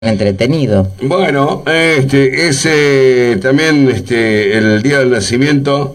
entretenido. Bueno, ese también el día del nacimiento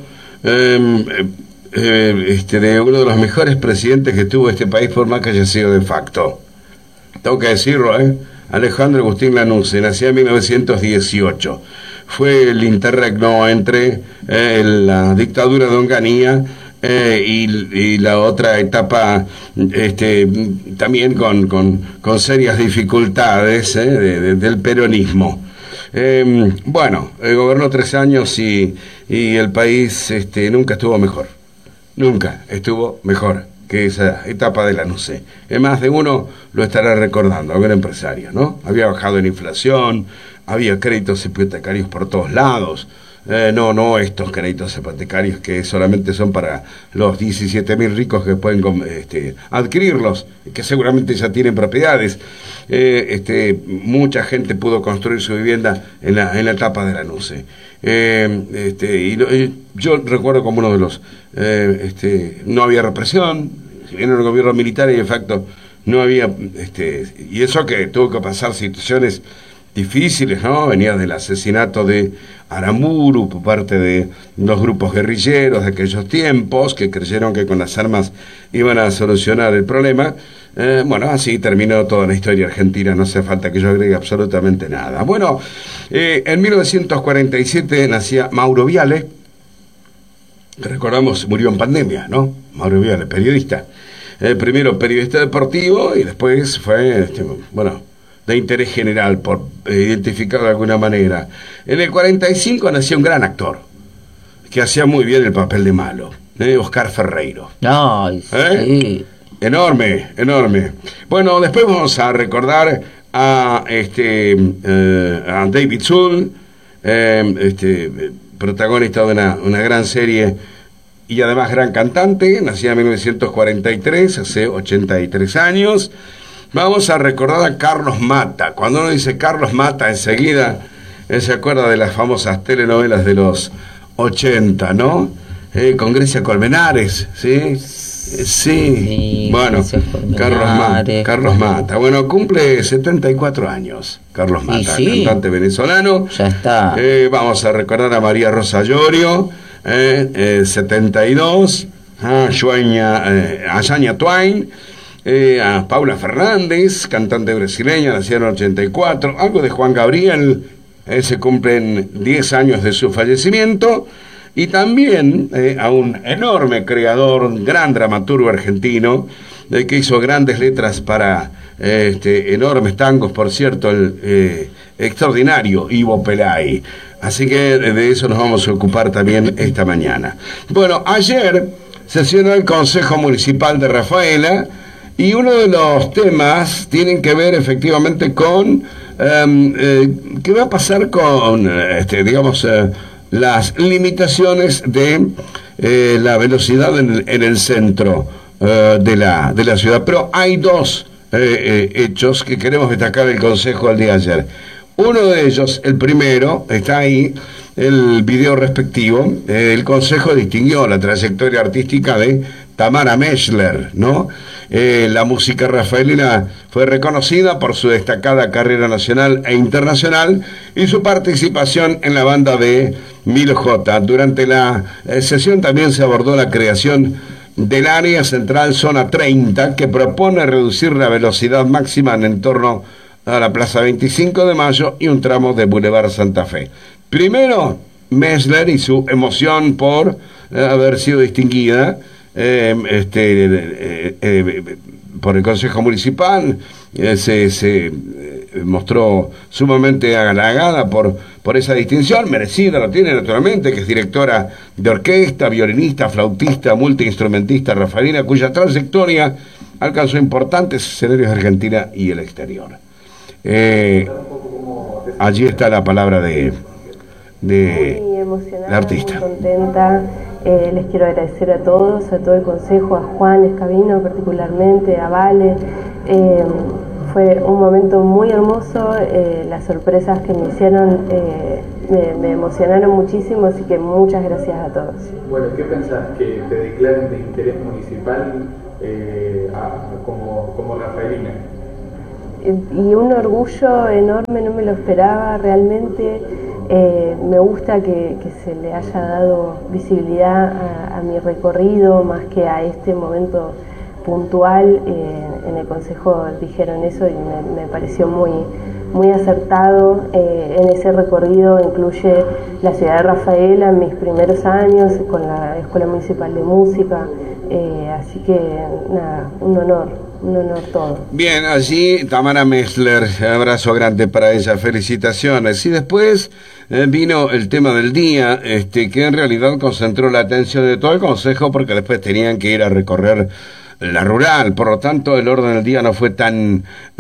de uno de los mejores presidentes que tuvo este país, por más que haya sido de facto. Tengo que decirlo, Alejandro Agustín Lanusse, nació en 1918. Fue el interregno entre la dictadura de Onganía y la otra etapa también con serias dificultades del peronismo. Bueno, gobernó 3 años y el país nunca estuvo mejor. Nunca estuvo mejor que esa etapa de Lanusse. Más de uno lo estará recordando, algún empresario, ¿no? Había bajado la inflación, había créditos hipotecarios por todos lados. No estos créditos hipotecarios que solamente son para los 17.000 ricos que pueden adquirirlos, que seguramente ya tienen propiedades. Mucha gente pudo construir su vivienda en la etapa de Lanusse. Yo recuerdo como uno de los no había represión, si bien en el gobierno militar y de facto no había y eso que tuvo que pasar situaciones difíciles, ¿no? Venía del asesinato de Aramburu por parte de los grupos guerrilleros de aquellos tiempos que creyeron que con las armas iban a solucionar el problema. Bueno, así terminó toda la historia argentina, no hace falta que yo agregue absolutamente nada. Bueno, en 1947 nacía Mauro Viale, que recordamos murió en pandemia, ¿no? Mauro Viale, periodista. Primero periodista deportivo y después fue, de interés general, por identificarlo de alguna manera. En el 45 nació un gran actor, que hacía muy bien el papel de malo, Oscar Ferreiro. Ay, sí. Enorme. Bueno, después vamos a recordar a David Soul, protagonista de una gran serie y además gran cantante, nacida en 1943, hace 83 años. Vamos a recordar a Carlos Mata. Cuando uno dice Carlos Mata, enseguida se acuerda de las famosas telenovelas de los 80, ¿no? Con Grecia Colmenares, ¿sí? Sí. Bueno, Carlos Mata. Bueno, cumple 74 años. Carlos Mata, cantante venezolano. Ya está. Vamos a recordar a María Rosa Llorio, 72. A Shania Twain. A Paula Fernández, cantante brasileña, nacida en el 84, algo de Juan Gabriel, se cumplen 10 años de su fallecimiento, y también a un enorme creador, un gran dramaturgo argentino, que hizo grandes letras para enormes tangos, por cierto, el extraordinario Ivo Pelay. Así que de eso nos vamos a ocupar también esta mañana. Bueno, ayer sesionó el Consejo Municipal de Rafaela, y uno de los temas tienen que ver efectivamente con qué va a pasar con, las limitaciones de la velocidad en el centro de la ciudad. Pero hay dos hechos que queremos destacar del Consejo el día de ayer. Uno de ellos, el primero, está ahí, el video respectivo. El Consejo distinguió la trayectoria artística de Tamara Mechler, ¿no? La música rafaelina fue reconocida por su destacada carrera nacional e internacional y su participación en la banda de Milo J. Durante la sesión también se abordó la creación del área central zona 30, que propone reducir la velocidad máxima en entorno a la Plaza 25 de Mayo y un tramo de Boulevard Santa Fe. Primero, Mechler y su emoción por haber sido distinguida por el Consejo Municipal, se mostró sumamente halagada por esa distinción, merecida lo tiene naturalmente, que es directora de orquesta, violinista, flautista, multiinstrumentista rafaelina, cuya trayectoria alcanzó importantes escenarios de Argentina y el exterior. Allí está la palabra de la artista. Muy contenta. Les quiero agradecer a todos, a todo el consejo, a Juan Escabino particularmente, a Vale. Fue un momento muy hermoso, las sorpresas que me hicieron me emocionaron muchísimo, así que muchas gracias a todos. Bueno, ¿qué pensás? ¿Que te declaren de interés municipal como rafaelina? y un orgullo enorme, no me lo esperaba realmente. Me gusta que se le haya dado visibilidad a mi recorrido más que a este momento puntual. En el Consejo dijeron eso y me pareció muy acertado. En ese recorrido incluye la ciudad de Rafaela en mis primeros años con la Escuela Municipal de Música, así que nada, un honor todo. Bien, allí Tamara Messler, abrazo grande para ella, felicitaciones. Y después vino el tema del día, que en realidad concentró la atención de todo el Consejo porque después tenían que ir a recorrer la rural, por lo tanto el orden del día no fue tan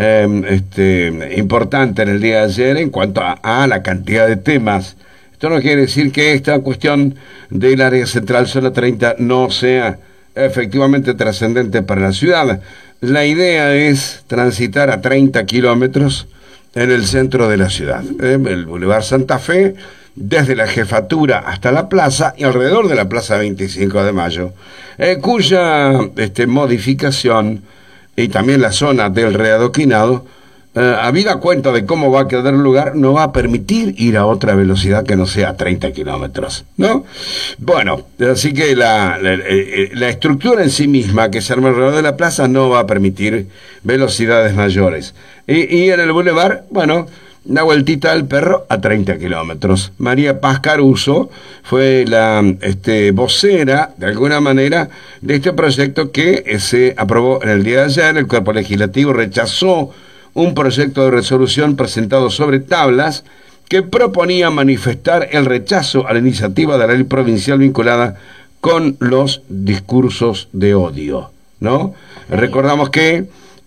importante en el día de ayer en cuanto a la cantidad de temas. Esto no quiere decir que esta cuestión del área central zona 30 no sea efectivamente trascendente para la ciudad. La idea es transitar a 30 kilómetros en el centro de la ciudad, el Boulevard Santa Fe, desde la jefatura hasta la plaza y alrededor de la plaza 25 de Mayo, cuya modificación y también la zona del readoquinado, habida cuenta de cómo va a quedar el lugar, no va a permitir ir a otra velocidad que no sea 30 kilómetros, ¿no? Bueno, así que la estructura en sí misma que se arma alrededor de la plaza no va a permitir velocidades mayores. Y en el bulevar, bueno, una vueltita al perro a 30 kilómetros. María Paz Caruso fue la vocera, de alguna manera, de este proyecto que se aprobó en el día de ayer. El Cuerpo Legislativo rechazó un proyecto de resolución presentado sobre tablas que proponía manifestar el rechazo a la iniciativa de la ley provincial vinculada con los discursos de odio, ¿no? Recordamos que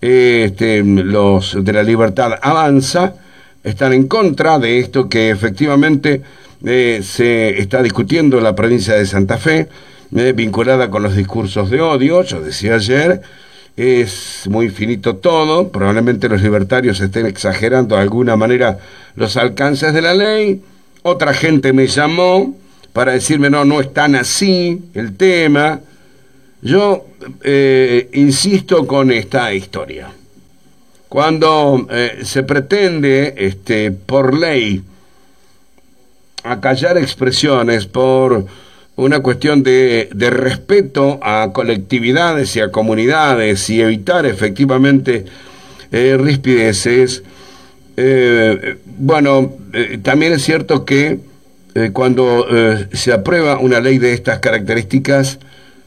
los de la Libertad Avanza están en contra de esto que efectivamente se está discutiendo en la provincia de Santa Fe, vinculada con los discursos de odio. Yo decía ayer, es muy finito todo, probablemente los libertarios estén exagerando de alguna manera los alcances de la ley. Otra gente me llamó para decirme no es tan así el tema. Yo insisto con esta historia. Cuando se pretende por ley acallar expresiones por una cuestión de respeto a colectividades y a comunidades y evitar efectivamente rispideces, también es cierto que cuando se aprueba una ley de estas características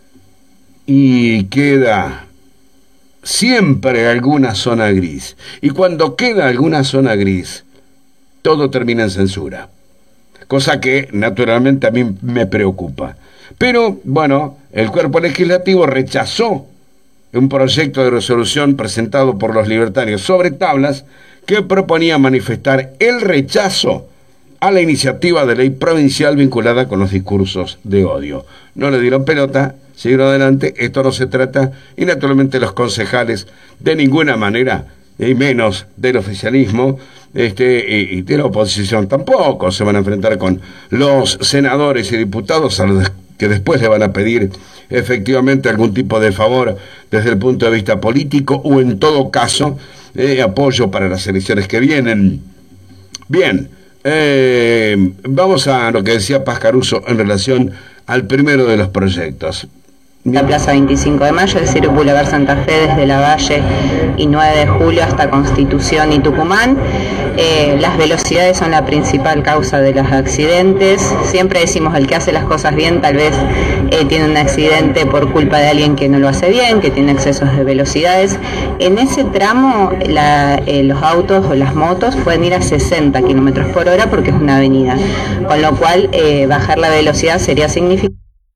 y queda siempre alguna zona gris, y cuando queda alguna zona gris, todo termina en censura. Cosa que naturalmente a mí me preocupa. Pero, bueno, el Cuerpo Legislativo rechazó un proyecto de resolución presentado por los libertarios sobre tablas que proponía manifestar el rechazo a la iniciativa de ley provincial vinculada con los discursos de odio. No le dieron pelota, siguieron adelante. Esto no se trata, y naturalmente los concejales de ninguna manera, y menos del oficialismo, y de la oposición tampoco, se van a enfrentar con los senadores y diputados a los que después le van a pedir efectivamente algún tipo de favor desde el punto de vista político o en todo caso apoyo para las elecciones que vienen. Bien, vamos a lo que decía Paz Caruso en relación al primero de los proyectos. La Plaza 25 de Mayo, es decir, Boulevard Santa Fe desde La Valle y 9 de Julio hasta Constitución y Tucumán. Las velocidades son la principal causa de los accidentes. Siempre decimos, el que hace las cosas bien tal vez tiene un accidente por culpa de alguien que no lo hace bien, que tiene excesos de velocidades. En ese tramo los autos o las motos pueden ir a 60 kilómetros por hora porque es una avenida, con lo cual bajar la velocidad sería significativo.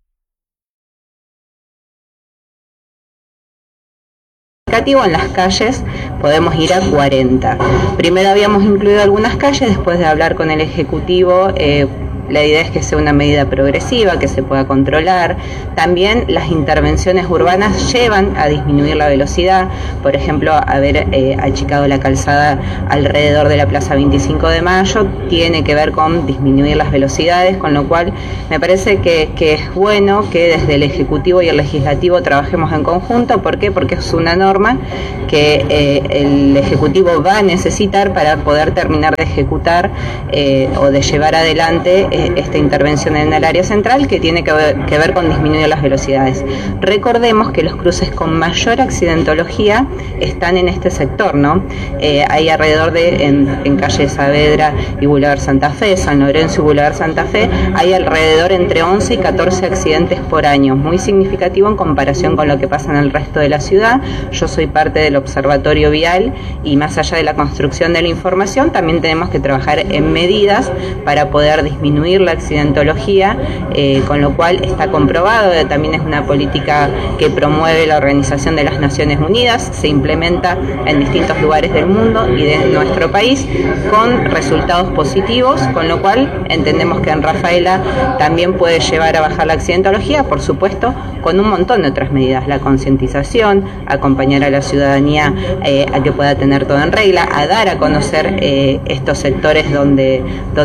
En las calles podemos ir a 40. Primero habíamos incluido algunas calles, después de hablar con el Ejecutivo la idea es que sea una medida progresiva, que se pueda controlar. También las intervenciones urbanas llevan a disminuir la velocidad, por ejemplo, haber achicado la calzada alrededor de la Plaza 25 de Mayo tiene que ver con disminuir las velocidades, con lo cual me parece que es bueno que desde el Ejecutivo y el Legislativo trabajemos en conjunto. ¿Por qué? Porque es una norma que el Ejecutivo va a necesitar para poder terminar de ejecutar o de llevar adelante esta intervención en el área central, que tiene que ver con disminuir las velocidades. Recordemos que los cruces con mayor accidentología están en este sector, ¿no? Hay alrededor en calle Saavedra y Boulevard Santa Fe, San Lorenzo y Boulevard Santa Fe, hay alrededor entre 11 y 14 accidentes por año, muy significativo en comparación con lo que pasa en el resto de la ciudad. Yo soy parte del Observatorio Vial y más allá de la construcción de la información, también tenemos que trabajar en medidas para poder disminuir la accidentología, con lo cual está comprobado, también es una política que promueve la Organización de las Naciones Unidas, se implementa en distintos lugares del mundo y de nuestro país con resultados positivos, con lo cual entendemos que en Rafaela también puede llevar a bajar la accidentología, por supuesto, con un montón de otras medidas, la concientización, acompañar a la ciudadanía a que pueda tener todo en regla, a dar a conocer estos sectores donde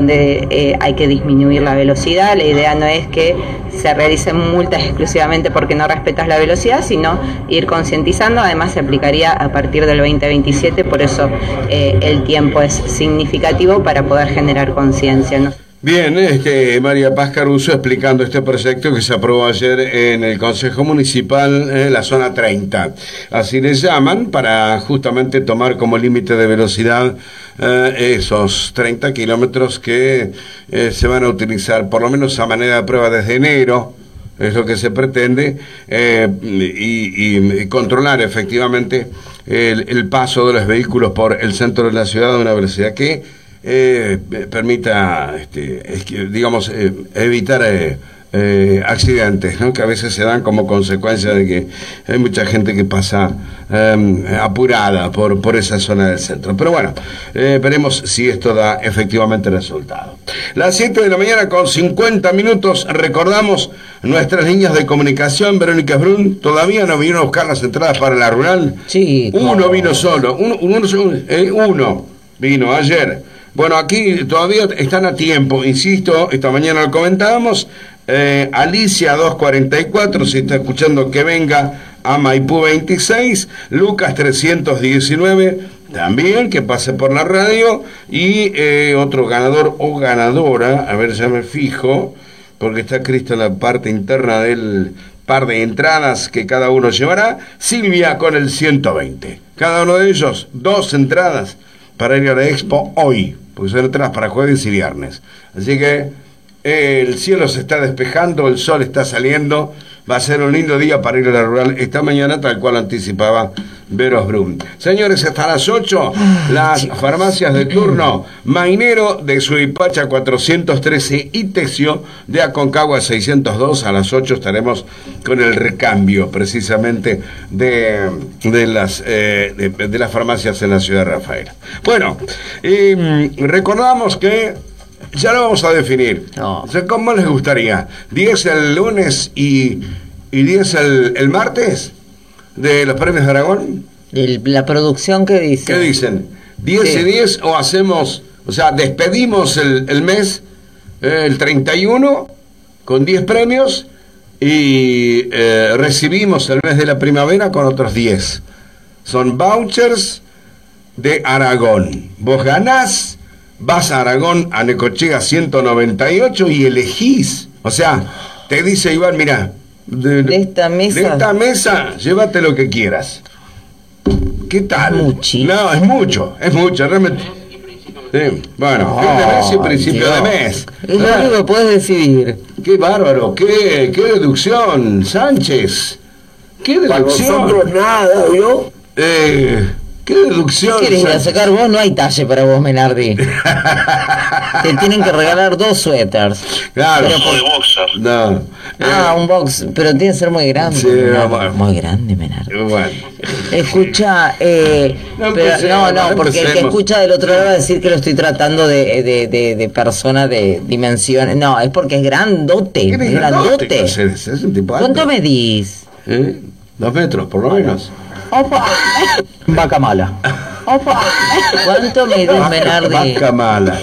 hay que disminuir la velocidad. La idea no es que se realicen multas exclusivamente porque no respetas la velocidad, sino ir concientizando. Además se aplicaría a partir del 2027, por eso el tiempo es significativo para poder generar conciencia, ¿no? Bien, María Paz Caruso explicando este proyecto que se aprobó ayer en el Consejo Municipal, la zona 30. Así le llaman, para justamente tomar como límite de velocidad esos 30 kilómetros que se van a utilizar, por lo menos a manera de prueba desde enero. Es lo que se pretende, y controlar efectivamente el paso de los vehículos por el centro de la ciudad a una velocidad que permita, digamos, evitar accidentes, ¿no? Que a veces se dan como consecuencia de que hay mucha gente que pasa apurada por esa zona del centro. Pero bueno, veremos si esto da efectivamente resultado. Las 7 de la mañana con 50 minutos, recordamos nuestras líneas de comunicación. Verónica Brun todavía no vino a buscar las entradas para la rural. Sí. Uno vino solo, uno vino ayer. Bueno, aquí todavía están a tiempo, insisto, esta mañana lo comentábamos. Alicia 244, si está escuchando, que venga a Maipú 26, Lucas 319, también que pase por la radio, y otro ganador o ganadora, a ver, ya me fijo, porque está escrito en la parte interna del par de entradas que cada uno llevará. Silvia con el 120, cada uno de ellos 2 entradas para ir a la expo hoy, porque son entradas para jueves y viernes. Así que el cielo se está despejando, el sol está saliendo, va a ser un lindo día para ir a la rural esta mañana, tal cual anticipaba Veros Brum. Señores, hasta las 8, las farmacias de turno: Mainero de Suipacha 413 y Tecio de Aconcagua 602. A las 8 estaremos con el recambio precisamente de las farmacias en la ciudad de Rafaela. Bueno, recordamos que ya lo vamos a definir. No. ¿Cómo les gustaría? ¿10 el lunes y 10 el martes de los premios de Aragón? La producción, ¿qué dice? ¿Qué dicen? ¿10 Sí. y 10 o hacemos, o sea, despedimos el mes, el 31 con 10 premios y recibimos el mes de la primavera con otros 10? Son vouchers de Aragón. Vos ganás, vas a Aragón, a Necochea 198 y elegís. O sea, te dice Iván, mira, de esta mesa, llévate lo que quieras. ¿Qué tal? Muchísimo. No, es mucho, realmente. Sí, bueno, fin de mes y principio de mes. Es lo único que puedes decidir. Qué bárbaro, qué deducción, Sánchez. Qué deducción. Para nosotros nada, ¿vio? ¿Qué ¿Qué deducción? ¿Qué querés ir a sacar vos? No hay talle para vos, Menardi. Te tienen que regalar 2 suéteres. Claro. Pero de boxer. No. un box, pero tiene que ser muy grande. Sí, bueno. Muy grande, Menardi. Bueno. Escucha, No, porque el que empecemos. escucha del otro lado va a decir que lo estoy tratando de persona de dimensiones. No, es porque es grandote. ¿Qué Es grandote. Es un tipo alto. ¿Cuánto medís? 2 metros, por lo menos. Opa. Vaca mala. Opa. ¿Cuánto medís, Menardi? Vaca mala.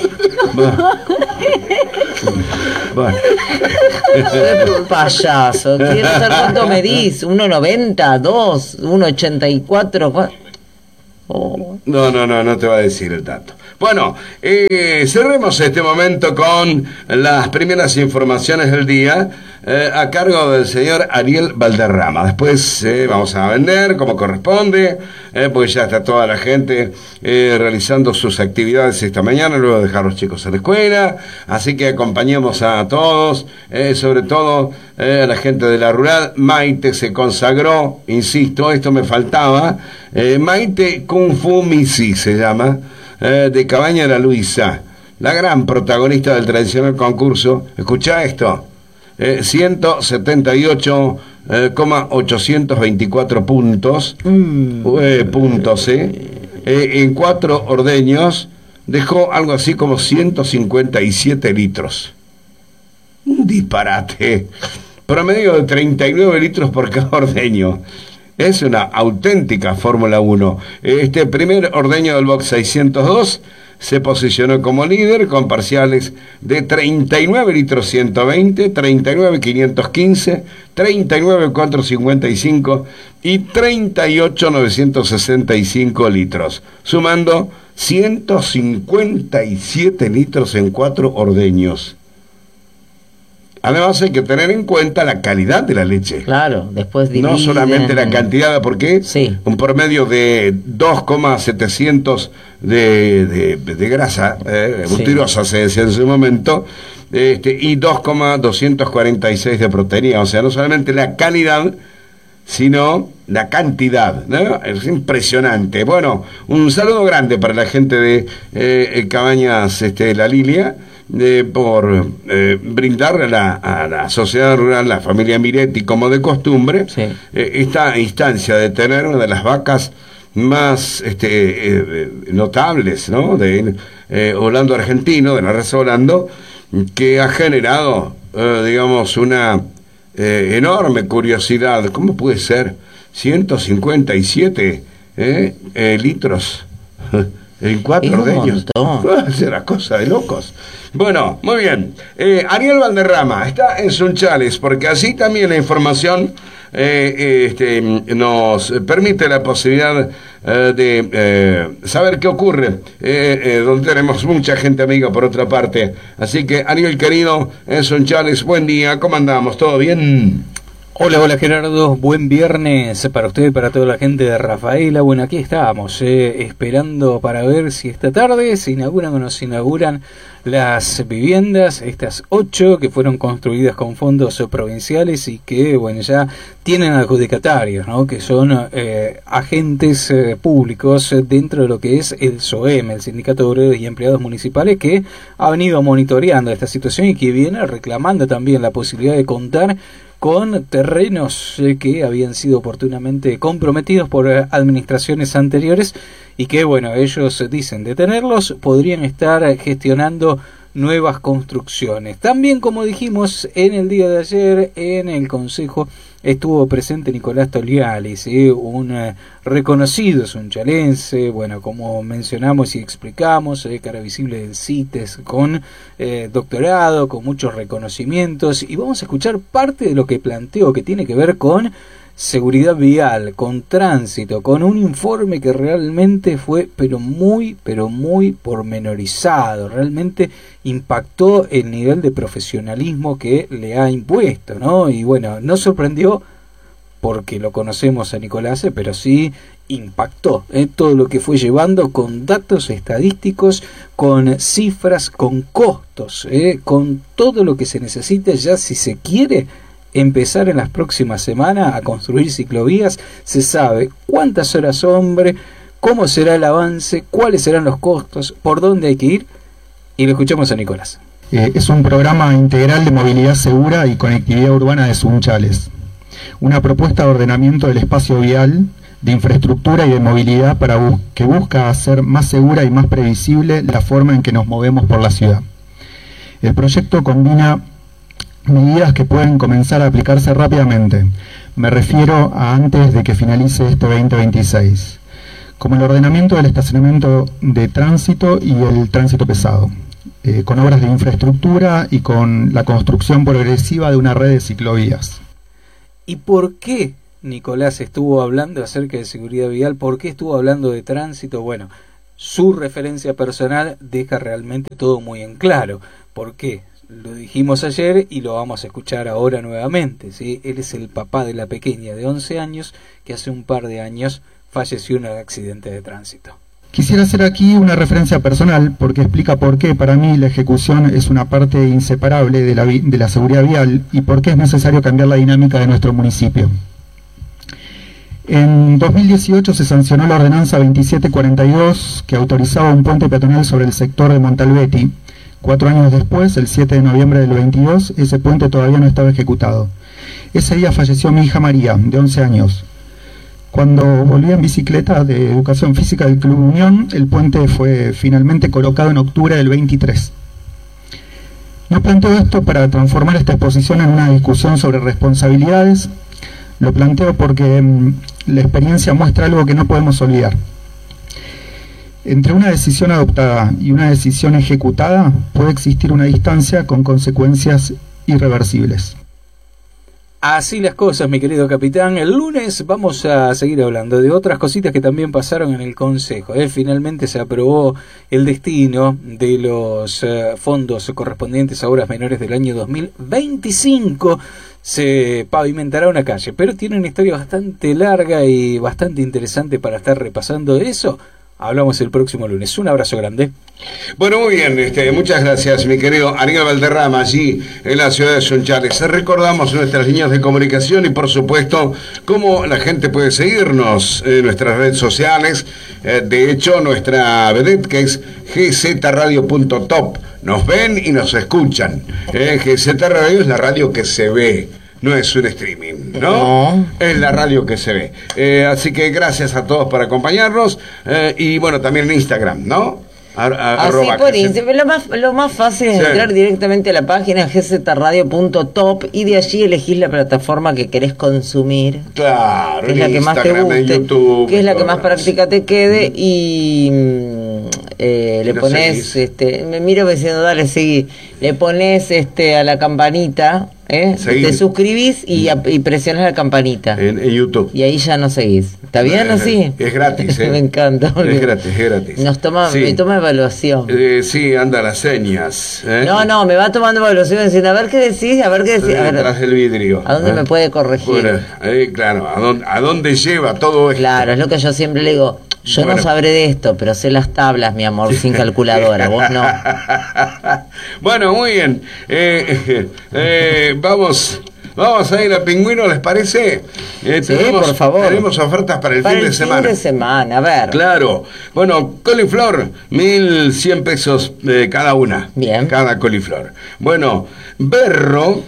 Bueno. Qué payaso. Quiero saber cuánto medís. 1,90, 2, 1,84. Oh. No te va a decir el dato. Bueno, cerremos este momento con las primeras informaciones del día a cargo del señor Ariel Valderrama. Después vamos a vender como corresponde, porque ya está toda la gente realizando sus actividades esta mañana, luego de dejar a los chicos en la escuela. Así que acompañamos a todos, sobre todo a la gente de la rural. Maite se consagró, insisto, esto me faltaba. Maite Kung Fu Misi se llama, de Cabaña La Luisa, la gran protagonista del tradicional concurso. Escuchá esto, 178,824 puntos, en 4 ordeños, dejó algo así como 157 litros. Un disparate. Promedio de 39 litros por cada ordeño. Es una auténtica Fórmula 1. Este primer ordeño del box 602 se posicionó como líder con parciales de 39 litros 120, 39 515, 39 455 y 38 965 litros, sumando 157 litros en 4 ordeños. Además hay que tener en cuenta la calidad de la leche. Claro, después dividen. No solamente la cantidad, porque sí. Un promedio de 2,700 de grasa, butyrosa se decía en su momento, y 2,246 de proteína. O sea, no solamente la calidad, sino la cantidad, ¿no? Es impresionante. Bueno, un saludo grande para la gente de Cabañas La Lilia, por brindar a la sociedad rural, la familia Miretti, como de costumbre, sí. Esta instancia de tener una de las vacas más notables, ¿no? De Holando argentino, de la raza Holando, que ha generado, digamos, una enorme curiosidad. ¿Cómo puede ser 157 litros en 4 ordeños? Será cosa de locos. Bueno, muy bien. Ariel Valderrama está en Sunchales, porque así también la información nos permite la posibilidad de saber qué ocurre, donde tenemos mucha gente amiga por otra parte. Así que, Ariel querido, en Sunchales, buen día, ¿cómo andamos? ¿Todo bien? Hola Gerardo, buen viernes para usted y para toda la gente de Rafaela. Bueno, aquí estamos, esperando para ver si esta tarde se inauguran o no se inauguran las viviendas, estas 8 que fueron construidas con fondos provinciales y que, bueno, ya tienen adjudicatarios, ¿no? Que son agentes públicos dentro de lo que es el SOEM, el Sindicato de Obreros y Empleados Municipales, que ha venido monitoreando esta situación y que viene reclamando también la posibilidad de contar con terrenos que habían sido oportunamente comprometidos por administraciones anteriores y que, bueno, ellos dicen de tenerlos, podrían estar gestionando nuevas construcciones. También, como dijimos en el día de ayer, en el Consejo estuvo presente Nicolás Tolialis, un reconocido sunchalense, bueno, como mencionamos y explicamos, cara visible del CITES, con doctorado, con muchos reconocimientos, y vamos a escuchar parte de lo que planteó, que tiene que ver con seguridad vial, con tránsito, con un informe que realmente fue pero muy pormenorizado, realmente impactó el nivel de profesionalismo que le ha impuesto, ¿no? Y bueno, no sorprendió porque lo conocemos a Nicolás, pero sí impactó todo lo que fue llevando con datos estadísticos, con cifras, con costos, con todo lo que se necesita ya si se quiere empezar en las próximas semanas a construir ciclovías. Se sabe cuántas horas hombre, cómo será el avance, cuáles serán los costos, por dónde hay que ir, y lo escuchamos a Nicolás. Es un programa integral de movilidad segura y conectividad urbana de Sunchales. Una propuesta de ordenamiento del espacio vial, de infraestructura y de movilidad que busca hacer más segura y más previsible la forma en que nos movemos por la ciudad. El proyecto combina medidas que pueden comenzar a aplicarse rápidamente. Me refiero a antes de que finalice este 2026, como el ordenamiento del estacionamiento de tránsito y el tránsito pesado, con obras de infraestructura y con la construcción progresiva de una red de ciclovías. ¿Y por qué Nicolás estuvo hablando acerca de seguridad vial? ¿Por qué estuvo hablando de tránsito? Bueno, su referencia personal deja realmente todo muy en claro. ¿Por qué? Lo dijimos ayer y lo vamos a escuchar ahora nuevamente, ¿sí? Él es el papá de la pequeña de 11 años que hace un par de años falleció en un accidente de tránsito. Quisiera hacer aquí una referencia personal porque explica por qué para mí la ejecución es una parte inseparable de la seguridad vial y por qué es necesario cambiar la dinámica de nuestro municipio. En 2018 se sancionó la ordenanza 2742 que autorizaba un puente peatonal sobre el sector de Montalbetti. 4 años después, el 7 de noviembre del 22, ese puente todavía no estaba ejecutado. Ese día falleció mi hija María, de 11 años. Cuando volví en bicicleta de educación física del Club Unión, el puente fue finalmente colocado en octubre del 23. No planteo esto para transformar esta exposición en una discusión sobre responsabilidades. Lo planteo porque la experiencia muestra algo que no podemos olvidar. Entre una decisión adoptada y una decisión ejecutada puede existir una distancia con consecuencias irreversibles. Así las cosas, mi querido capitán. El lunes vamos a seguir hablando de otras cositas que también pasaron en el Consejo. Finalmente se aprobó el destino de los fondos correspondientes a obras menores del año 2025. Se pavimentará una calle, pero tiene una historia bastante larga y bastante interesante para estar repasando eso. Hablamos el próximo lunes. Un abrazo grande. Bueno, muy bien, muchas gracias, mi querido Aníbal Valderrama, allí en la ciudad de Sunchales. Recordamos nuestras líneas de comunicación y, por supuesto, cómo la gente puede seguirnos en nuestras redes sociales. De hecho, nuestra vedette, que es gzradio.top. Nos ven y nos escuchan. GZ Radio es la radio que se ve. No es un streaming, ¿no? Es la radio que se ve. Así que gracias a todos por acompañarnos. Y bueno, también en Instagram, ¿no? Así por Instagram. Lo más fácil es entrar directamente a la página gzradio.top y de allí elegís la plataforma que querés consumir. Claro, que es la que más te guste, YouTube, que es la que más práctica te quede y le pones, me miro diciendo, dale, seguí. Le pones a la campanita. Te suscribís y presionas la campanita en YouTube y ahí ya no seguís. ¿Está bien así? Es gratis, me encanta. Es gratis. Me toma evaluación. Sí, anda las señas. No, me va tomando evaluación diciendo, a ver qué decís, a ver. Tras el vidrio. ¿A dónde me puede corregir? Bueno, claro, ¿a dónde lleva todo esto? Claro, es lo que yo siempre le digo. Yo no sabré de esto, pero sé las tablas, mi amor, sin calculadora. Vos no. Bueno, muy bien. Vamos a ir a Pingüino, ¿les parece? Sí, por favor. Tenemos ofertas para el fin de semana. Fin de semana, a ver. Claro. Bueno, coliflor, 1.100 pesos cada una. Bien. Cada coliflor. Bueno, berro.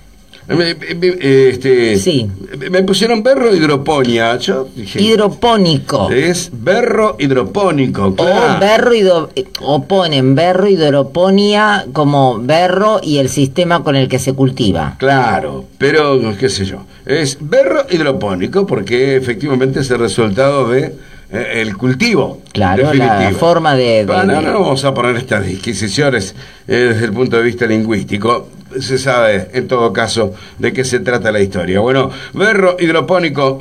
Sí. Me pusieron berro hidroponía. Yo dije, hidropónico. Es berro hidropónico, claro. O ponen berro hidroponía como berro y el sistema con el que se cultiva. Claro, pero qué sé yo. Es berro hidropónico porque efectivamente es el resultado de el cultivo. Claro, definitivo. La forma de... No vamos a poner estas disquisiciones desde el punto de vista lingüístico. Se sabe, en todo caso, de qué se trata la historia. Bueno, berro hidropónico,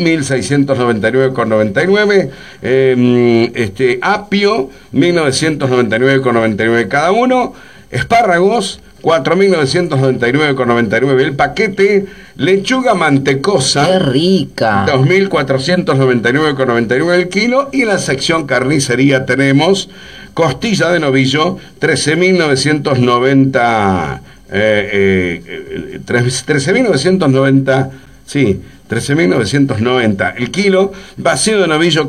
1.699,99. Apio, 1.999,99 cada uno. Espárragos, 4.999,99 el paquete. Lechuga mantecosa, ¡qué rica! 2.499,99 el kilo. Y en la sección carnicería tenemos costilla de novillo, 13.990. 13.990, sí, 13.990 el kilo, vacío de novillo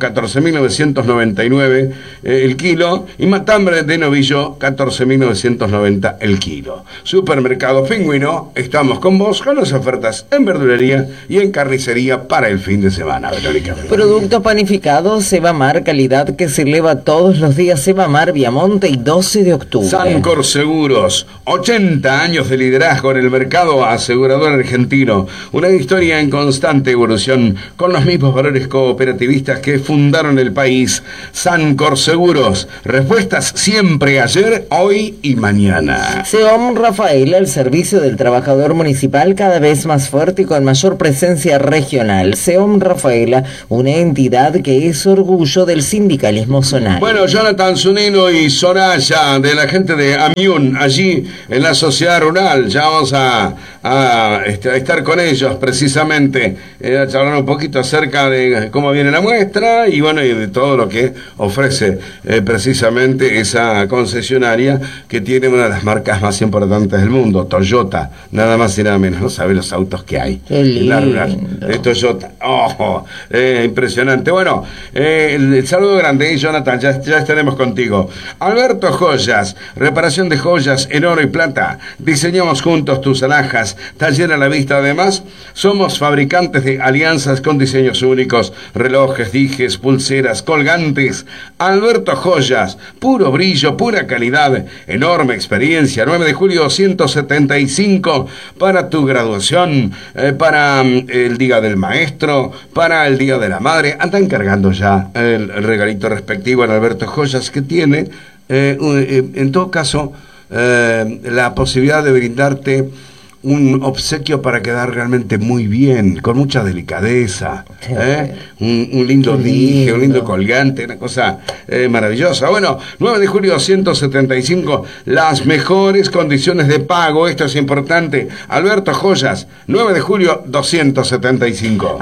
14.999 el kilo y matambre de novillo 14.990 el kilo. Supermercado Pingüino, estamos con vos con las ofertas en verdulería y en carnicería para el fin de semana, Verónica. Productos panificados Sebamar, calidad que se eleva todos los días. Sebamar, Viamonte y 12 de octubre. Sancor Seguros, 80 años de liderazgo en el mercado asegurador argentino, una historia en constante evolución con los mismos valores cooperativistas que fundaron el país. Sancor Seguros, respuestas siempre ayer, hoy y mañana. SEOM Rafaela, el servicio del trabajador municipal cada vez más fuerte y con mayor presencia regional. SEOM Rafaela, una entidad que es orgullo del sindicalismo zonal. Bueno, Jonathan Zunino y Soraya, de la gente de Amiún, allí en la sociedad rural, ya vamos a estar con ellos precisamente, a charlar un poquito acerca de cómo viene la muestra y bueno, y de todo lo que ofrece precisamente esa concesionaria que tiene una de las marcas más importantes del mundo, Toyota, nada más y nada menos. No sabe los autos que hay en la rural de Toyota. Impresionante. Bueno, el saludo grande, Jonathan, ya estaremos contigo. Alberto Joyas, reparación de joyas en oro y plata. Diseñamos juntos tus alhajas, taller a la vista. Además, somos fabricantes de alianzas con diseños únicos, relojes, dijes, pulseras, colgantes. Alberto Joyas, puro brillo, pura calidad, enorme experiencia. 9 de julio 175 para tu graduación, para el día del maestro, para el día de la madre. Anda encargando ya el regalito respectivo en Alberto Joyas, que tiene en todo caso la posibilidad de brindarte un obsequio para quedar realmente muy bien, con mucha delicadeza, un lindo dije, un lindo colgante, una cosa maravillosa. Bueno, 9 de julio 175, las mejores condiciones de pago, esto es importante. Alberto Joyas, 9 de julio 275.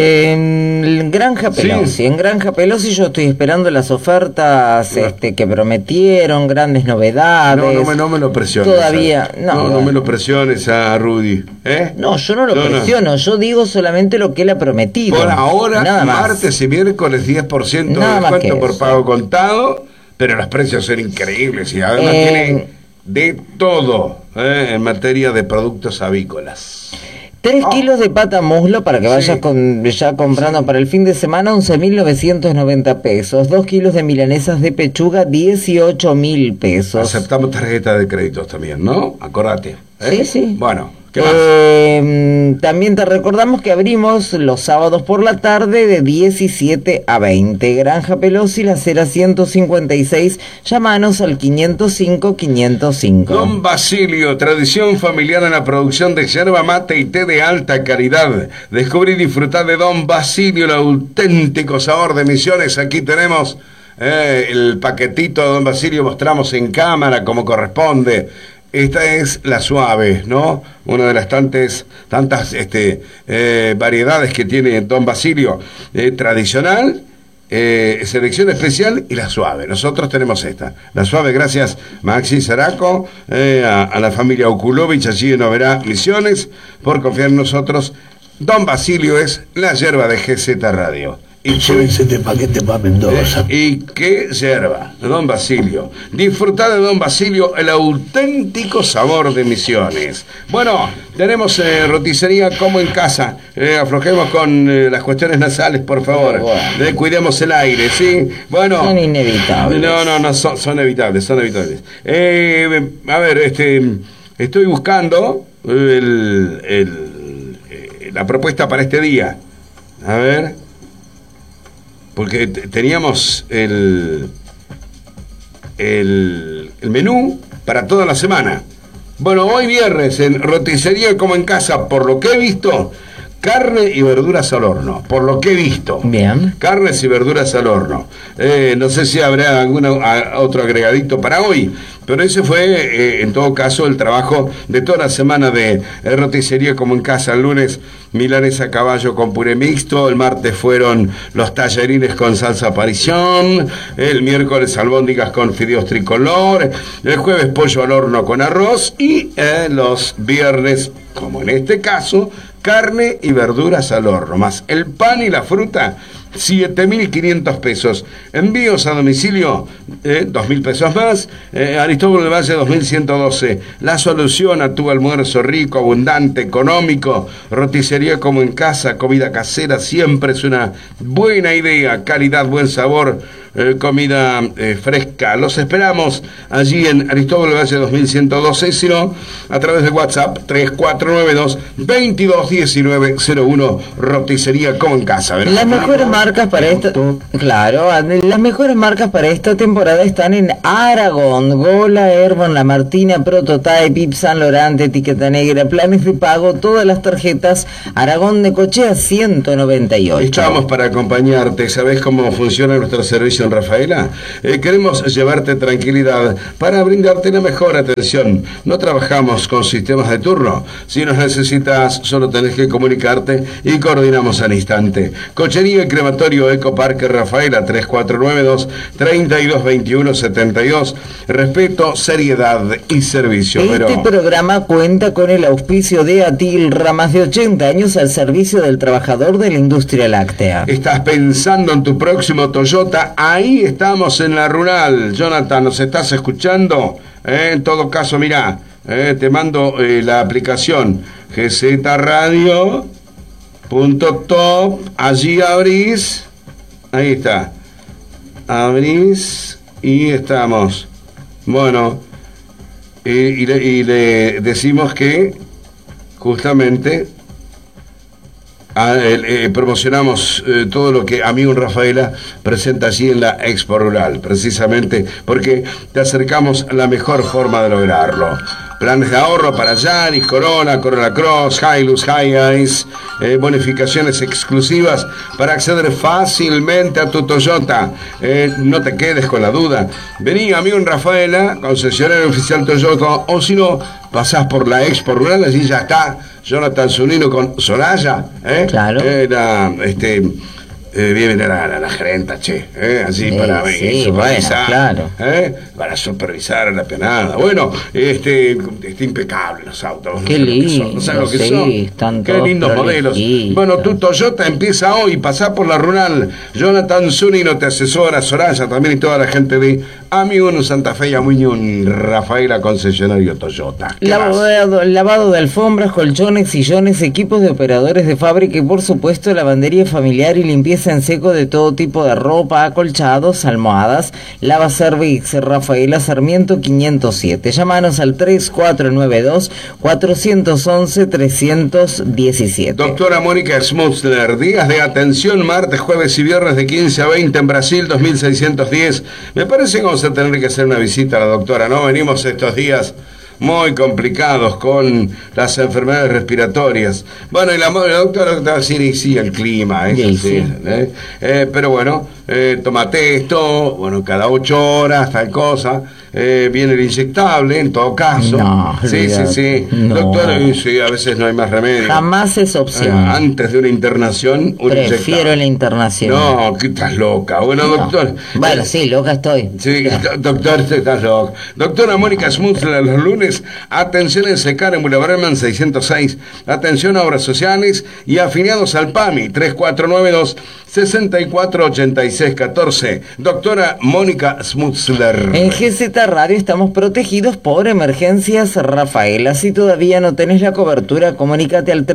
En Granja Pelosi, sí. En Granja Pelosi yo estoy esperando las ofertas que prometieron, grandes novedades. No me lo presiones. Todavía, no me lo presiones a Rudy. No, yo no lo presiono, yo digo solamente lo que él ha prometido. Por ahora, nada martes y miércoles 10% de descuento por pago contado, pero los precios son increíbles y además tiene de todo en materia de productos avícolas. 3 kilos de pata muslo para que vayas ya comprando para el fin de semana, 11.990 pesos. 2 kilos de milanesas de pechuga, 18.000 pesos. Aceptamos tarjeta de créditos también, ¿no? Acordate. Sí. Bueno, ¿qué más? También te recordamos que abrimos los sábados por la tarde de 17 a 20. Granja Pelosi, la acera 156. Llámanos al 505-505. Don Basilio, tradición familiar en la producción de yerba mate y té de alta calidad. Descubrir y disfrutar de Don Basilio, el auténtico sabor de Misiones. Aquí tenemos el paquetito de Don Basilio, mostramos en cámara como corresponde. Esta es la suave, ¿no? Una de las tantas variedades que tiene Don Basilio. Tradicional, selección especial y la suave. Nosotros tenemos esta. La suave, gracias Maxi Zaraco, a la familia Okulovich, allí en Oberá, Misiones, por confiar en nosotros. Don Basilio es la yerba de GZ Radio. Y llévense este paquete para Mendoza. ¿Y qué yerba? Don Basilio. Disfrutad de Don Basilio, el auténtico sabor de Misiones. Bueno, tenemos roticería como en casa. Aflojemos con las cuestiones nasales, por favor. Cuidemos el aire, ¿sí? Bueno. Son inevitables. No, son evitables. A ver, estoy buscando la propuesta para este día. A ver. Porque teníamos el menú para toda la semana. Bueno, hoy viernes en roticería como en casa, por lo que he visto, carne y verduras al horno, por lo que he visto. Bien. Carnes y verduras al horno. No sé si habrá algún otro agregadito para hoy, pero ese fue, en todo caso, el trabajo de toda la semana de roticería como en casa. El lunes, milanesa a caballo con puré mixto. El martes fueron los tallarines con salsa aparición. El miércoles, albóndigas con fideos tricolor. El jueves, pollo al horno con arroz. Y los viernes, como en este caso, carne y verduras al horno, más el pan y la fruta, 7.500 pesos. Envíos a domicilio, 2.000 pesos más. Aristóbulo del Valle, 2.112. La solución a tu almuerzo rico, abundante, económico. Roticería como en casa, comida casera, siempre es una buena idea. Calidad, buen sabor, comida fresca. Los esperamos allí en Aristóbulo del Valle 2112, sino a través de WhatsApp 3492-221901. Roticería como en casa, ¿verdad? Las mejores marcas para esta, claro, las mejores marcas para esta temporada están en Aragón: Gola, Herbon, La Martina, Prototype, Yves Saint Laurent, Etiqueta Negra, planes de pago, todas las tarjetas. Aragón de Cochea 198. Estamos para acompañarte. ¿Sabés cómo funciona nuestro servicio en Rafaela? Queremos llevarte tranquilidad para brindarte la mejor atención. No trabajamos con sistemas de turno. Si nos necesitas, solo tenés que comunicarte y coordinamos al instante. Cochería y crematorio Ecoparque Rafaela, 3492-322172. Respeto, seriedad y servicio. Este programa cuenta con el auspicio de Atilra, más de 80 años al servicio del trabajador de la industria láctea. ¿Estás pensando en tu próximo Toyota? Ahí estamos en la rural. Jonathan, ¿nos estás escuchando? En todo caso, mirá, te mando la aplicación gzradio.top. Allí abrís, ahí está, abrís y estamos. Bueno, y le decimos que justamente promocionamos todo lo que Amigo en Rafaela presenta allí en la Expo Rural, precisamente porque te acercamos a la mejor forma de lograrlo. Planes de ahorro para Yaris, Corona, Corolla Cross, Hilux, Hiace, bonificaciones exclusivas para acceder fácilmente a tu Toyota. No te quedes con la duda. Vení, Amigo en Rafaela, concesionario oficial Toyota, o si no, pasás por la Expo Rural, allí ya está Jonathan Zunino con Soraya, claro. Viene la gerenta, che, así sí, para sí, supervisar, bueno, claro. Para supervisar a la penada. Bueno, impecable los autos. Qué lindo, no sabes lo que son. Están qué lindos modelos. Bueno, tu Toyota empieza hoy, pasá por la rural. Jonathan Zunino te asesora, Soraya también y toda la gente de Amigo en Santa Fe y Amigo en Rafaela, concesionario Toyota. Lavado de alfombras, colchones, sillones, equipos de operadores de fábrica y por supuesto lavandería familiar y limpieza en seco de todo tipo de ropa, acolchados, almohadas. Lava Service, Rafaela Sarmiento 507. Llámanos al 3492-411-317. Doctora Mónica Smutzler, días de atención martes, jueves y viernes de 15 a 20 en Brasil, 2610. Me parece que vamos a tener que hacer una visita a la doctora, ¿no? Venimos estos días muy complicados con las enfermedades respiratorias. Bueno, y la doctora sí, el clima, sí. Pero bueno, tómate esto, bueno, cada 8 horas, tal cosa. Viene el inyectable, en todo caso. No, sí. No. Doctora, sí, a veces no hay más remedio. Jamás es opción. Antes de una internación, un prefiero inyectable. La internación. No, que estás loca. Bueno, no. Doctor. Bueno, sí, loca estoy. Sí, doctor, estás loca. Doctora Mónica Smutzler, los lunes, atención en Secar en Boulevard Berman 606. Atención a obras sociales y afiliados al PAMI, 3492-648614. Doctora Mónica Smutzler. En GZ Radio estamos protegidos por Emergencias Rafaela. Si todavía no tenés la cobertura, comunícate al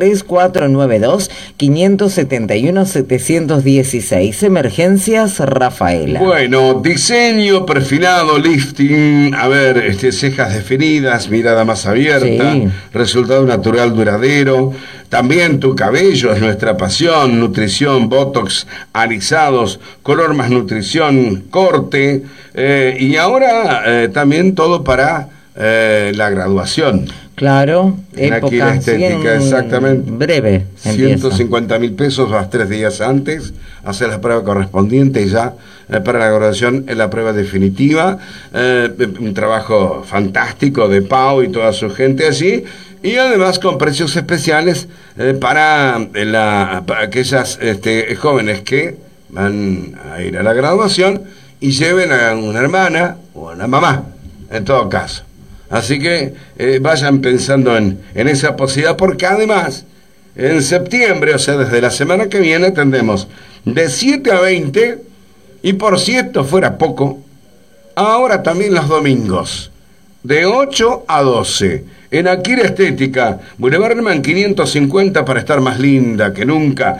3492-571-716. Emergencias Rafaela. Bueno, diseño, perfilado, lifting, cejas definidas, mirada más abierta, sí. Resultado natural duradero. También tu cabello es nuestra pasión. Nutrición, botox, alisados, color más nutrición, corte, y ahora también todo para la graduación. Claro, aquí la estética, exactamente. Breve. 150.000 pesos, vas 3 días antes, hacer la prueba correspondiente y ya para la graduación en la prueba definitiva. Un trabajo fantástico de Pau y toda su gente allí. Y además con precios especiales para aquellas jóvenes que van a ir a la graduación y lleven a una hermana o a una mamá, en todo caso. Así que vayan pensando en esa posibilidad, porque además En septiembre, o sea, desde la semana que viene, tendremos de 7 a 20, y por si esto fuera poco, ahora también los domingos, de 8 a 12. En Akira Estética, Boulevard Herman 550 para estar más linda que nunca.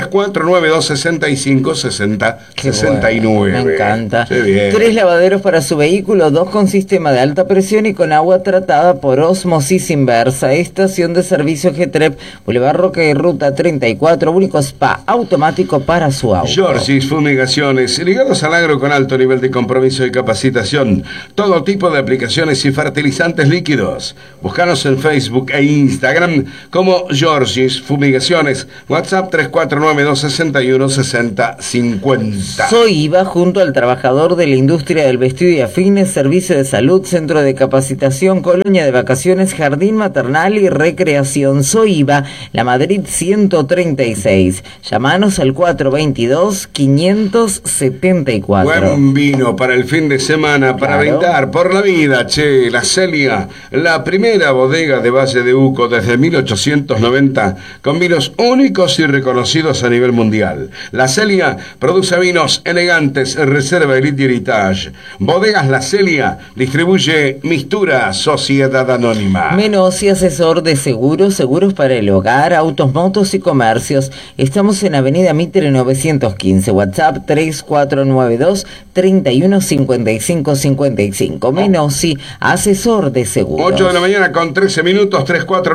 3492656069. Bueno, me encanta. Sí, bien. 3 lavaderos para su vehículo, 2 con sistema de alta presión y con agua tratada por ósmosis inversa. Estación de servicio Getrep, Boulevard Roca y Ruta 34, único spa automático para su auto. Georgis Fumigaciones, ligados al agro con alto nivel de compromiso y capacitación. Todo tipo de aplicaciones y fertilizantes líquidos. Búscanos en Facebook e Instagram como Georgis Fumigaciones. WhatsApp 3492616050. Soy IVA, junto al trabajador de la industria del vestido y afines, servicio de salud, centro de capacitación, colonia de vacaciones, jardín maternal y recreación. Soy IVA, La Madrid 136. Llámanos al 422-574. Buen vino para el fin de semana, para brindar por la vida, che. La Celia, la primera bodega de Valle de Uco desde 1890, con vinos únicos y reconocidos a nivel mundial. La Celia produce vinos elegantes, Reserva Elite Heritage. Bodegas La Celia distribuye Mistura Sociedad Anónima. Menos y asesor de seguros, seguros para el hogar, autos, motos y comercios. Estamos en Avenida Mitre 915, WhatsApp 3492-315555. Menos y asesor de seguros. 8 de la mañana con 13 minutos,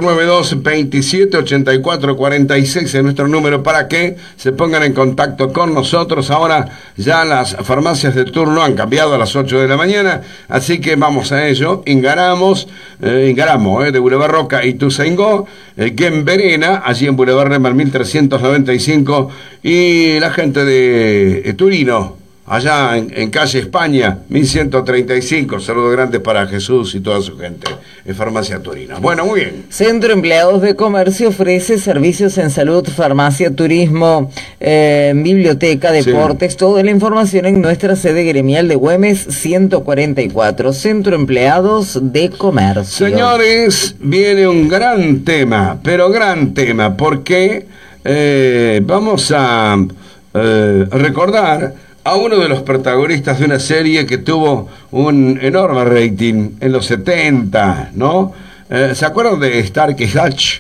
3492-278446 es nuestro número para que se pongan en contacto con nosotros. Ahora ya las farmacias de turno han cambiado a las 8 de la mañana, así que vamos a ello. Ingaramo, de Boulevard Roca y Ituzaingó, Gen Verena, allí en Boulevard Remal 1395, y la gente de Turino, allá en calle España 1135. Saludos grandes para Jesús y toda su gente en Farmacia Turino. Bueno, muy bien. Centro Empleados de Comercio ofrece servicios en salud, farmacia, turismo, biblioteca, deportes, toda la información en nuestra sede gremial de Güemes 144. Centro Empleados de Comercio. Señores, viene un gran tema, pero gran tema, porque vamos a recordar a uno de los protagonistas de una serie que tuvo un enorme rating en los 70, ¿no? ¿Se acuerdan de Starkey Hutch?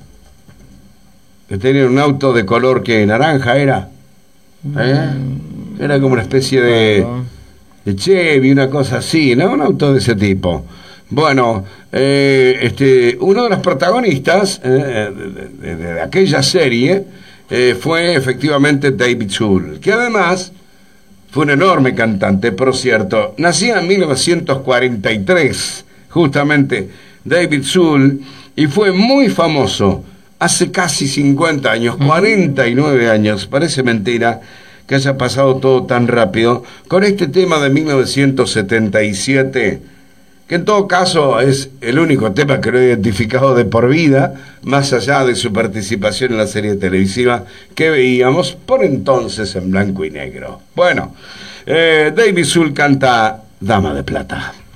Que tenía un auto de color que naranja era. Era como una especie de Chevy, una cosa así, ¿no? Un auto de ese tipo. Bueno, uno de los protagonistas de aquella serie fue efectivamente David Soul, que además fue un enorme cantante, por cierto. Nacía en 1943, justamente, David Soul, y fue muy famoso hace casi 50 años, 49 años, parece mentira que haya pasado todo tan rápido, con este tema de 1977, que en todo caso es el único tema que lo he identificado de por vida, más allá de su participación en la serie televisiva que veíamos por entonces en blanco y negro. Bueno, David Soul canta Dama de Plata.